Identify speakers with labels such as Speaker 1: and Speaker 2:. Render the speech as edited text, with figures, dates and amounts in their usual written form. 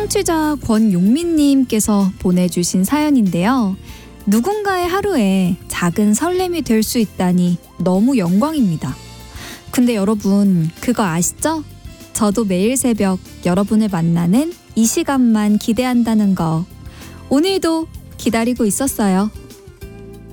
Speaker 1: 청취자 권용민님께서 보내주신 사연인데요. 누군가의 하루에 작은 설렘이 될 수 있다니 너무 영광입니다. 근데 여러분 그거 아시죠? 저도 매일 새벽 여러분을 만나는 이 시간만 기대한다는 거. 오늘도 기다리고 있었어요.